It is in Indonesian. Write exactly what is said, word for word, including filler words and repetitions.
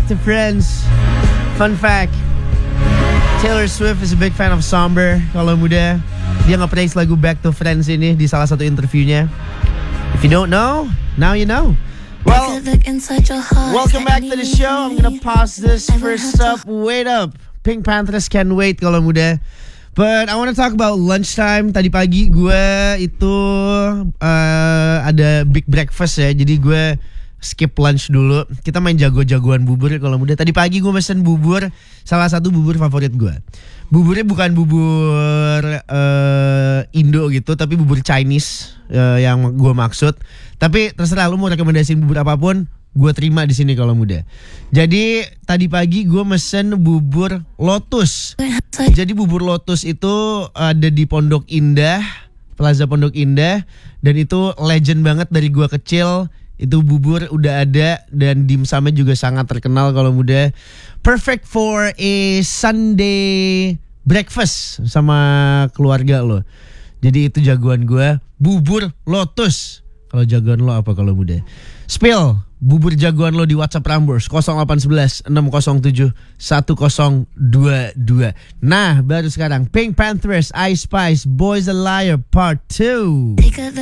back to Friends. Fun fact, Taylor Swift is a big fan of Somber. Kalau muda, dia nge-praise lagu Back to Friends ini di salah satu interviewnya. If you don't know, now you know. Well, welcome back to the show. I'm gonna pause this. First up, Wait Up, Pink Panthers Can't Wait kalau muda. But I want to talk about lunchtime. Tadi pagi gue itu uh, ada big breakfast ya. Jadi gue skip lunch dulu. Kita main jago-jagoan bubur kalau muda. Tadi pagi gue mesen bubur, salah satu bubur favorit gue. Buburnya bukan bubur uh, Indo gitu, tapi bubur Chinese uh, yang gue maksud. Tapi terserah lu mau rekomendasiin bubur apapun, gue terima di sini kalau muda. Jadi tadi pagi gue mesen bubur Lotus. Jadi bubur Lotus itu ada di Pondok Indah, Plaza Pondok Indah, dan itu legend banget dari gue kecil. Itu bubur udah ada dan dimsumnya juga sangat terkenal kalau muda. Perfect for a Sunday breakfast sama keluarga lo. Jadi itu jagoan gue, bubur Lotus. Kalau jagoan lo apa kalau muda? Spill bubur jagoan lo di WhatsApp Prambors nol delapan satu satu enam nol tujuh satu nol dua dua. Nah, baru sekarang Pink Panthers, I Spice, Boys a Liar Part two.